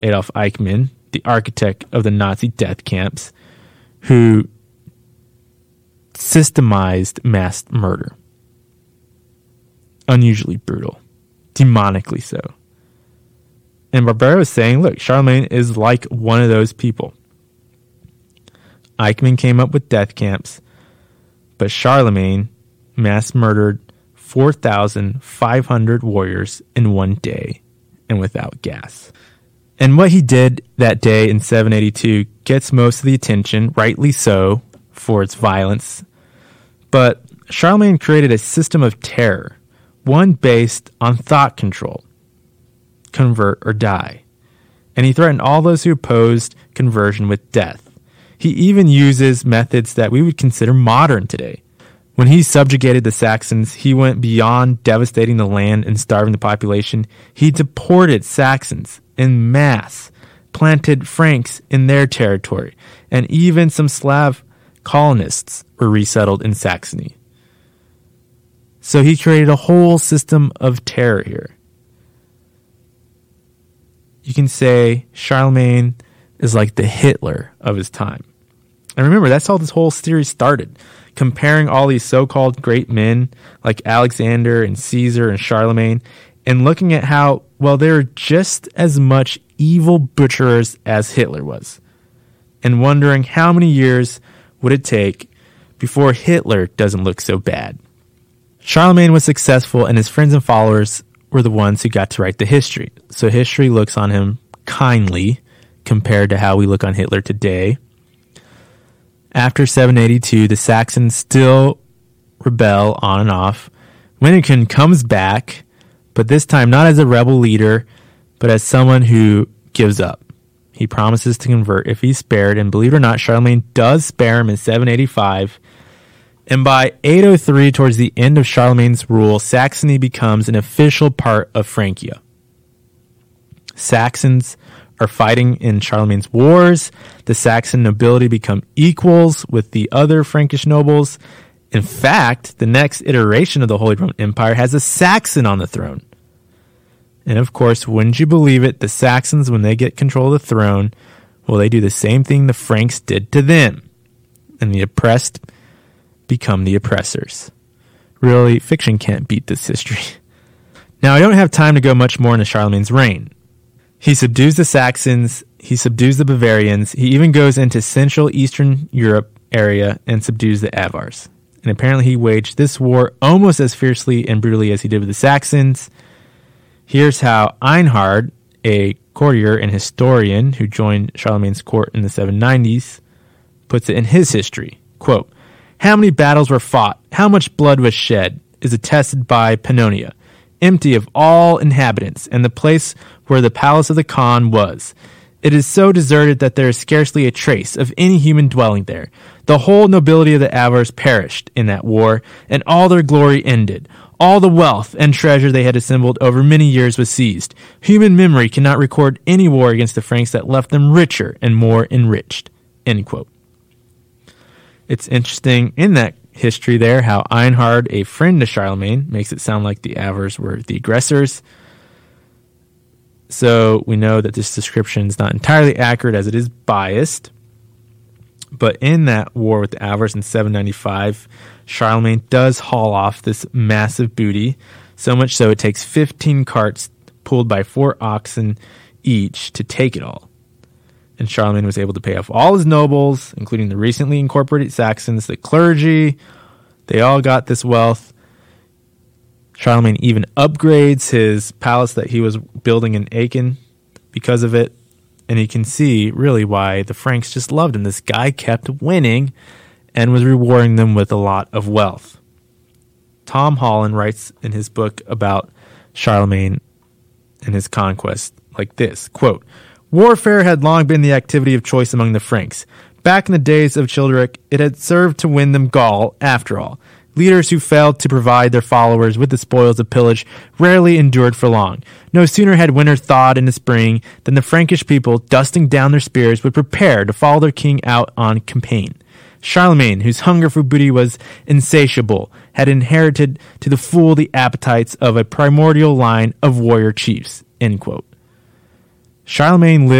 Adolf Eichmann, the architect of the Nazi death camps, who systemized mass murder. Unusually brutal. Demonically so. And Barbero is saying, look, Charlemagne is like one of those people. Eichmann came up with death camps, but Charlemagne mass murdered 4,500 warriors in one day and without gas. And what he did that day in 782 gets most of the attention, rightly so, for its violence. But Charlemagne created a system of terror, one based on thought control. Convert or die. And he threatened all those who opposed conversion with death. He even uses methods that we would consider modern today. When he subjugated the Saxons, he went beyond devastating the land and starving the population. He deported Saxons en masse, planted Franks in their territory, and even some Slav colonists were resettled in Saxony. So he created a whole system of terror here. You can say Charlemagne is like the Hitler of his time. And remember, that's how this whole series started. Comparing all these so-called great men like Alexander and Caesar and Charlemagne and looking at how, well, they're just as much evil butcherers as Hitler was. And wondering how many years would it take before Hitler doesn't look so bad. Charlemagne was successful and his friends and followers were the ones who got to write the history. So history looks on him kindly compared to how we look on Hitler today. After 782, the Saxons still rebel on and off. Winiken comes back, but this time not as a rebel leader, but as someone who gives up. He promises to convert if he's spared, and believe it or not, Charlemagne does spare him in 785. And by 803, towards the end of Charlemagne's rule, Saxony becomes an official part of Francia. Saxons are fighting in Charlemagne's wars. The Saxon nobility become equals with the other Frankish nobles. In fact, the next iteration of the Holy Roman Empire has a Saxon on the throne. And of course, wouldn't you believe it, the Saxons, when they get control of the throne, well, they do the same thing the Franks did to them. And the oppressed become the oppressors. Really, fiction can't beat this history. Now, I don't have time to go much more into Charlemagne's reign. He subdues the Saxons, he subdues the Bavarians, he even goes into Central Eastern Europe area and subdues the Avars. And apparently he waged this war almost as fiercely and brutally as he did with the Saxons. Here's how Einhard, a courtier and historian who joined Charlemagne's court in the 790s, puts it in his history. Quote, "How many battles were fought, how much blood was shed, is attested by Pannonia, empty of all inhabitants, and the place where the palace of the Khan was. It is so deserted that there is scarcely a trace of any human dwelling there. The whole nobility of the Avars perished in that war, and all their glory ended. All the wealth and treasure they had assembled over many years was seized. Human memory cannot record any war against the Franks that left them richer and more enriched." End quote. It's interesting in that history there how Einhard, a friend to Charlemagne, makes it sound like the Avars were the aggressors. So we know that this description is not entirely accurate as it is biased. But in that war with the Avars in 795, Charlemagne does haul off this massive booty, so much so it takes 15 carts pulled by 4 oxen each to take it all. And Charlemagne was able to pay off all his nobles, including the recently incorporated Saxons, the clergy. They all got this wealth. Charlemagne even upgrades his palace that he was building in Aachen because of it. And you can see really why the Franks just loved him. This guy kept winning and was rewarding them with a lot of wealth. Tom Holland writes in his book about Charlemagne and his conquest like this, quote, "Warfare had long been the activity of choice among the Franks. Back in the days of Childeric, it had served to win them Gaul, after all. Leaders who failed to provide their followers with the spoils of pillage rarely endured for long. No sooner had winter thawed into spring than the Frankish people, dusting down their spears, would prepare to follow their king out on campaign. Charlemagne, whose hunger for booty was insatiable, had inherited to the full the appetites of a primordial line of warrior chiefs." End quote. Charlemagne lived